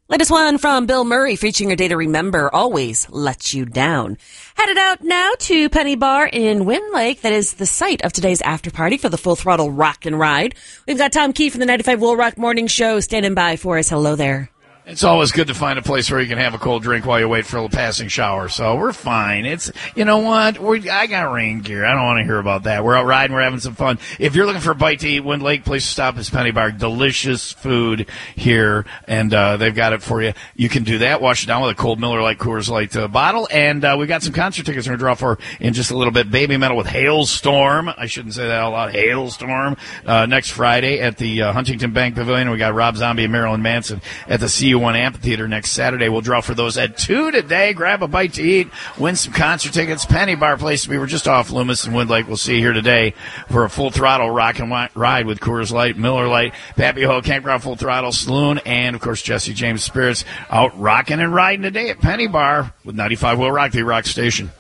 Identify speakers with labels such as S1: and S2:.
S1: Latest one from Bill Murray featuring A Day to Remember Always Lets You Down. Headed out now to Penny Bar in Wind Lake. That is the site of today's after party for the Full Throttle Rock and Ride. We've got Tom Key from the 95 Will Rock Morning Show standing by for us. Hello there.
S2: It's always good to find a place where you can have a cold drink while you wait for a passing shower. So we're fine. It's, you know what? I got rain gear. I don't want to hear about that. We're out riding. We're having some fun. If you're looking for a bite to eat, Wind Lake, place to stop is Penny Bar. Delicious food here, and they've got it for you. You can do that. Wash it down with a cold Miller Lite Coors Light bottle. And we got some concert tickets we're going to draw for in just a little bit. Baby Metal with Hailstorm. I shouldn't say that out loud. Hailstorm. Next Friday at the Huntington Bank Pavilion. We got Rob Zombie and Marilyn Manson at the CU1 Amphitheater next Saturday. We'll draw for those at 2 today. Grab a bite to eat. Win some concert tickets. Penny Bar place. We were just off Loomis and Wind Lake. We'll see you here today for a Full Throttle Rock and Ride with Coors Light, Miller Lite, Pappy Ho, Campground Full Throttle Saloon, and, of course, Jesse James Spirits out rocking and riding today at Penny Bar with 95 Will Rock, the Rock Station.